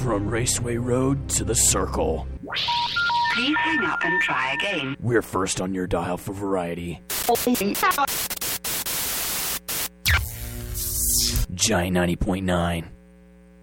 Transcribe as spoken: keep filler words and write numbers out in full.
From Raceway Road to the Circle. Please hang up and try again. We're first on your dial for variety. Giant ninety point nine.